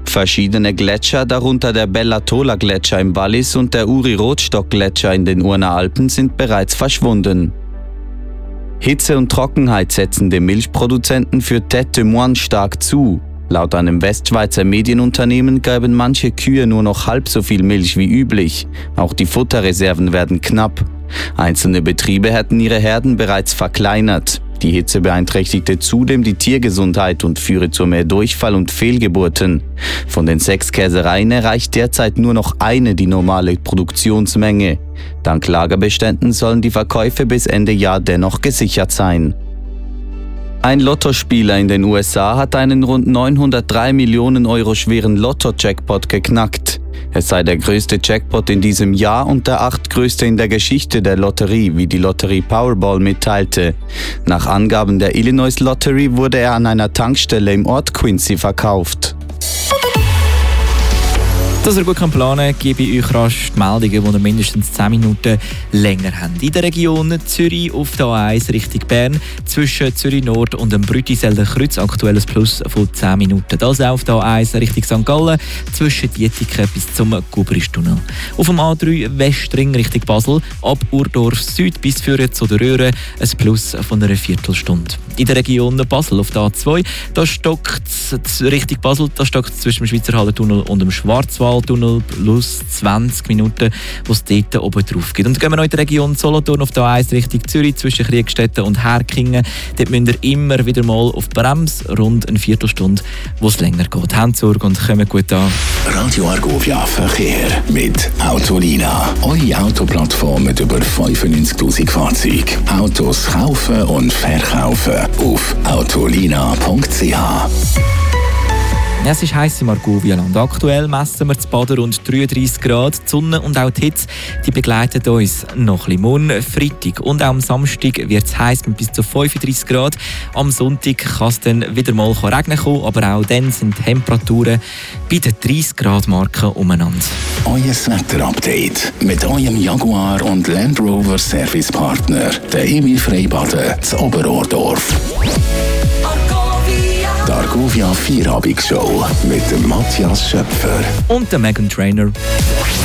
Verschiedene Gletscher, darunter der Bella-Tola-Gletscher im Wallis und der Uri-Rotstock-Gletscher in den Urner Alpen, sind bereits verschwunden. Hitze und Trockenheit setzen dem Milchproduzenten für Tête de Moine stark zu. Laut einem Westschweizer Medienunternehmen geben manche Kühe nur noch halb so viel Milch wie üblich. Auch die Futterreserven werden knapp. Einzelne Betriebe hätten ihre Herden bereits verkleinert. Die Hitze beeinträchtigte zudem die Tiergesundheit und führe zu mehr Durchfall und Fehlgeburten. Von den 6 Käsereien erreicht derzeit nur noch eine die normale Produktionsmenge. Dank Lagerbeständen sollen die Verkäufe bis Ende Jahr dennoch gesichert sein. Ein Lottospieler in den USA hat einen rund 903 Millionen Euro schweren Lotto-Jackpot geknackt. Es sei der größte Jackpot in diesem Jahr und der 8. größte in der Geschichte der Lotterie, wie die Lotterie Powerball mitteilte. Nach Angaben der Illinois Lottery wurde er an einer Tankstelle im Ort Quincy verkauft. Dass ihr gut planen könnt, gebe ich euch rasch die Meldungen, die ihr mindestens 10 Minuten länger habt. In der Region Zürich auf der A1 Richtung Bern, zwischen Zürich Nord und dem Brütiselder Kreuz, aktuelles Plus von 10 Minuten. Das auch auf der A1 Richtung St. Gallen, zwischen Dietiken bis zum Gubristunnel. Auf dem A3 Westring Richtung Basel, ab Urdorf Süd bis Fürth zu der Röhre, ein Plus von einer Viertelstunde. In der Region Basel auf der A2, da stockt Richtung Basel, da stockt zwischen dem Schweizer Hallentunnel und dem Schwarzwaldtunnel plus 20 Minuten, wo es dort oben drauf geht. Und dann gehen wir noch in die Region Solothurn auf der A1 Richtung Zürich, zwischen Kriegstetten und Herkingen. Dort müsst ihr immer wieder mal auf die Bremse, rund eine Viertelstunde, wo es länger geht. Habt Sorge und kommt gut an. Radio Argovia Verkehr mit Autolina. Eure Autoplattform mit über 95'000 Fahrzeugen. Autos kaufen und verkaufen auf autolina.ch. Es ist heiß im Argovia-Land. Aktuell messen wir zu Baden rund 33 Grad. Die Sonne und auch die Hitze die begleiten uns noch ein bisschen. Morgen Freitag und auch am Samstag wird es heiß mit bis zu 35 Grad. Am Sonntag kann es dann wieder mal regnen kommen, aber auch dann sind die Temperaturen bei den 30 Grad Marken umeinander. Euer Wetterupdate mit eurem Jaguar und Land Rover Servicepartner, der Emil Freibaden zu Oberordorf. Die Argovia Vierabendsshow mit dem Matthias Schöpfer und der Megan Trainer.